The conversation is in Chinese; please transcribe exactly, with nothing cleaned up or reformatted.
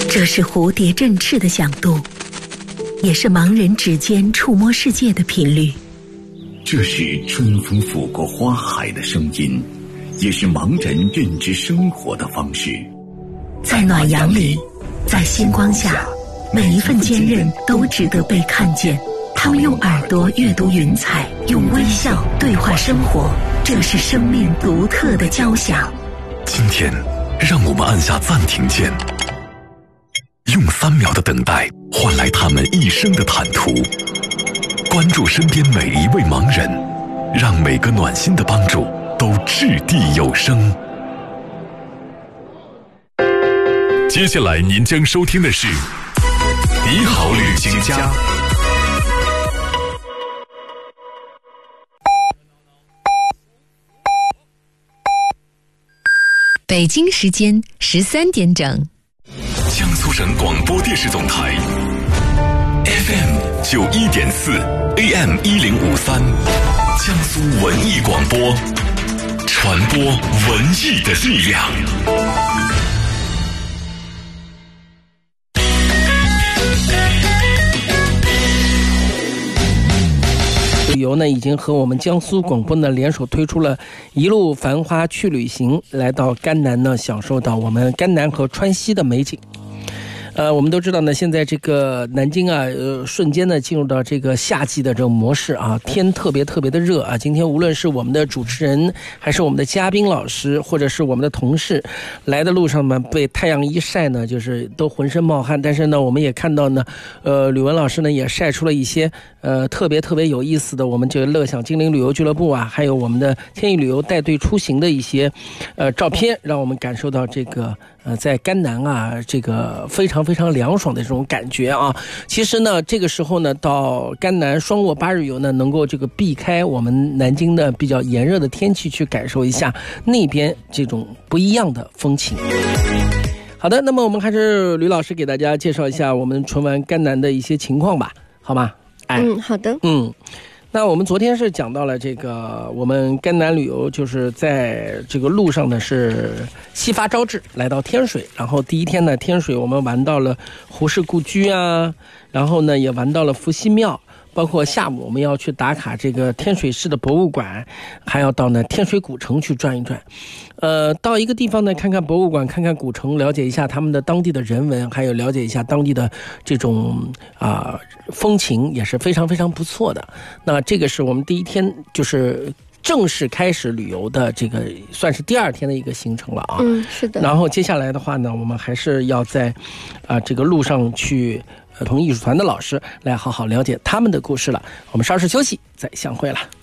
这是蝴蝶振翅的响度，也是盲人指尖触摸世界的频率。 这是春风拂过花海的声音，也是盲人认知生活的方式。 在暖阳里，在星光下，每一份坚韧都值得被看见。他们用耳朵阅读云彩，用微笑对话生活，这是生命独特的交响。 今天让我们按下暂停键，用三秒的等待换来他们一生的坦途。关注身边每一位盲人，让每个暖心的帮助都掷地有声。接下来您将收听的是你好旅行家。 北京时间十三点整， 江苏省广播电视总台 F M 九一点四 A M 一零五三，江苏文艺广播，传播文艺的力量。 旅游呢，已经和我们江苏广播呢联手推出了一路繁花去旅行，来到甘南呢，享受到我们甘南和川西的美景。呃，我们都知道呢，现在这个南京啊，呃，瞬间呢进入到这个夏季的这种模式啊，天特别特别的热啊。今天无论是我们的主持人，还是我们的嘉宾老师，或者是我们的同事，来的路上呢，被太阳一晒呢，就是都浑身冒汗。但是呢，我们也看到呢，呃，吕文老师呢也晒出了一些呃特别特别有意思的，我们这个乐享精灵旅游俱乐部啊，还有我们的天翼旅游带队出行的一些呃照片，让我们感受到这个。呃，在甘南啊，这个非常非常凉爽的这种感觉啊。其实呢，这个时候呢，到甘南双卧八日游呢，能够这个避开我们南京的比较炎热的天气，去感受一下那边这种不一样的风情。好的，那么我们还是吕老师给大家介绍一下我们纯玩甘南的一些情况吧，好吗？哎， 嗯，好的， 嗯。那我们昨天是讲到了这个我们甘南旅游，就是在这个路上呢是西发招致，来到天水，然后第一天呢天水我们玩到了胡适故居啊，然后呢也玩到了伏羲庙，包括下午我们要去打卡这个天水市的博物馆，还要到呢天水古城去转一转。呃，到一个地方呢看看博物馆，看看古城，了解一下他们的当地的人文，还有了解一下当地的这种啊、呃、风情，也是非常非常不错的。那这个是我们第一天就是正式开始旅游的这个算是第二天的一个行程了啊。 嗯，是的。 然后接下来的话呢，我们还是要在啊、呃、这个路上去呃同艺术团的老师来好好了解他们的故事了。我们稍事休息，再相会了。